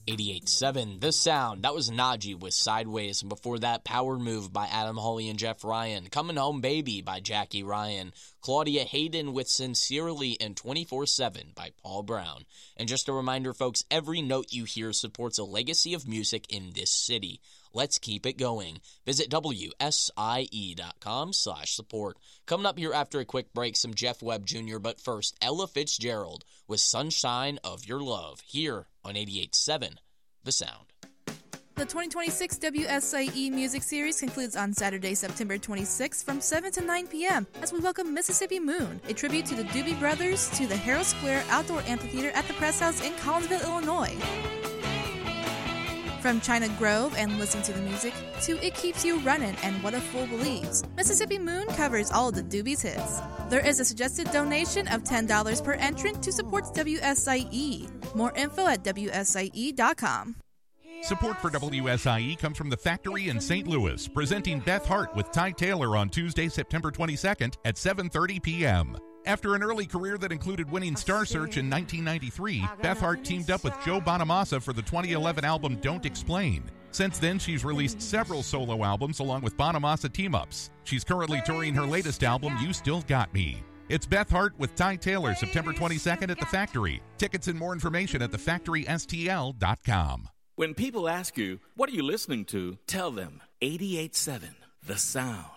88.7 The Sound. That was Najee with Sideways, and before that, Power Move by Adam Hawley and Jeff Ryan. Coming Home Baby by Jackie Ryan. Claudia Hayden with Sincerely and 24/7 by Paul Brown. And just a reminder, folks, every note you hear supports a legacy of music in this city. Let's keep it going. Visit WSIE.com/support. Coming up here after a quick break, some Jeff Webb Jr., but first, Ella Fitzgerald with Sunshine of Your Love, here on 88.7 The Sound. The 2026 WSIE Music Series concludes on Saturday, September 26th from 7 to 9 p.m. as we welcome Mississippi Moon, a tribute to the Doobie Brothers, to the Harold Square Outdoor Amphitheater at the Press House in Collinsville, Illinois. From China Grove and Listen to the Music to It Keeps You Runnin' and What a Fool Believes, Mississippi Moon covers all of the Doobies hits. There is a suggested donation of $10 per entrant to support WSIE. More info at WSIE.com. Support for WSIE comes from The Factory in St. Louis, presenting Beth Hart with Ty Taylor on Tuesday, September 22nd at 7:30 p.m. After an early career that included winning Star Search in 1993, Beth Hart teamed up with Joe Bonamassa for the 2011 album Don't Explain. Since then, she's released several solo albums along with Bonamassa team-ups. She's currently touring her latest album, You Still Got Me. It's Beth Hart with Ty Taylor, September 22nd at The Factory. Tickets and more information at thefactorystl.com. When people ask you, what are you listening to? Tell them 88.7 The Sound.